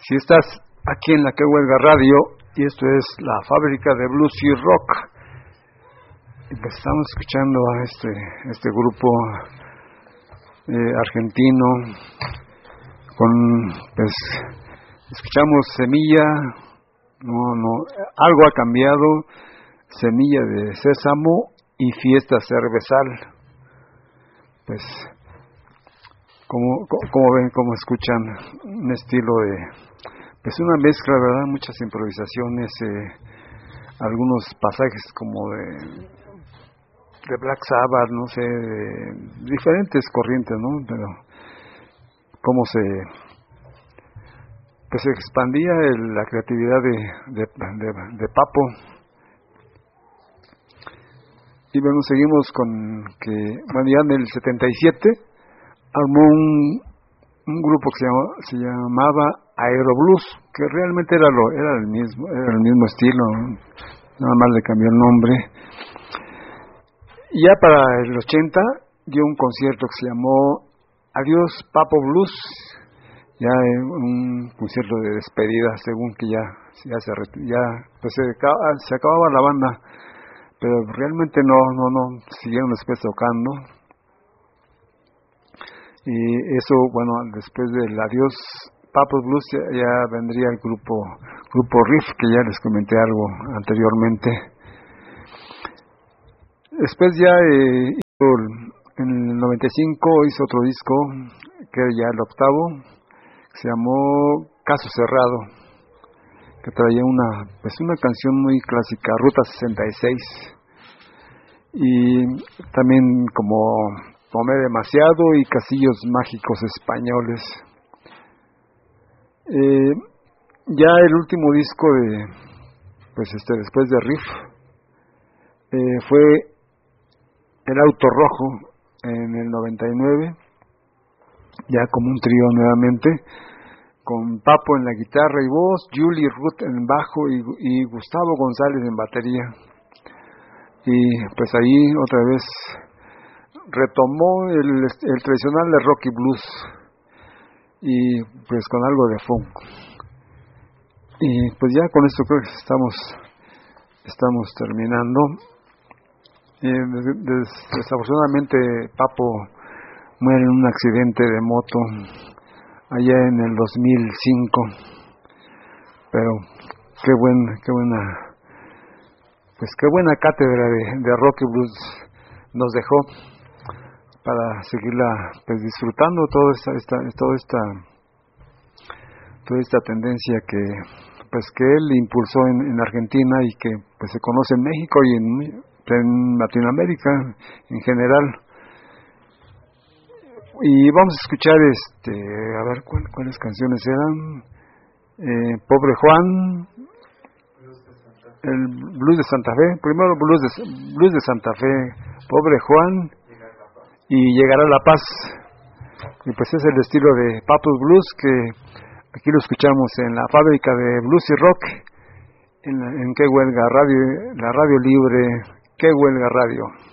Si estás aquí en la Que Huelga Radio, y esto es la fábrica de blues y rock, y pues estamos escuchando a este grupo argentino, pues escuchamos Semilla, algo ha cambiado, Semilla de Sésamo y Fiesta Cervezal. Pues como ven, como escuchan, un estilo pues una mezcla, ¿verdad? Muchas improvisaciones, algunos pasajes como de Black Sabbath, no sé, de diferentes corrientes, ¿no? Pero cómo se expandía la creatividad de Papo. Y bueno, seguimos con que, bueno, ya en el 77 armó un grupo que se llamaba Aeroblues, que realmente era el mismo estilo, nada más le cambió el nombre. Y ya para el 80 dio un concierto que se llamó Adiós Papo Blues, ya un concierto de despedida, según que ya se acababa la banda, pero realmente no siguieron después tocando. Y eso, bueno, después del Adiós Papo Blues ya vendría el grupo Riff, que ya les comenté algo anteriormente. Después ya en el 95 hizo otro disco, que era ya el octavo, que se llamó Caso Cerrado, que traía una canción muy clásica, Ruta 66, y también como Tomé Demasiado y Casillos Mágicos Españoles. Ya el último disco después de Riff, fue El Auto Rojo en el 99, ya como un trío nuevamente, con Papo en la guitarra y voz, Julie Ruth en bajo y Gustavo González en batería. Y pues ahí otra vez retomó el tradicional de rock y blues, y pues con algo de funk. Y pues ya con esto creo que estamos terminando. Desafortunadamente Papo muere en un accidente de moto allá en el 2005, pero qué buena cátedra de rock y blues nos dejó para seguirla pues disfrutando toda esta tendencia que él impulsó en Argentina y que pues se conoce en México y en Latinoamérica en general. Y vamos a escuchar a ver cuáles canciones eran. Pobre Juan, el Blues de Santa Fe, primero Blues de Santa Fe, Pobre Juan y Llegará la Paz. Y pues es el estilo de Papo's Blues, que aquí lo escuchamos en la fábrica de blues y rock, en Que Huelga Radio, la radio libre Que Huelga Radio.